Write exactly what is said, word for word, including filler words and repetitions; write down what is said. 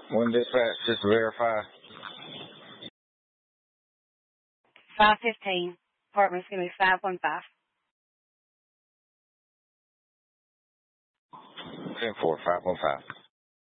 One dispatch, just to verify. five fifteen. Apartment's going to be five one five. ten four, five one five.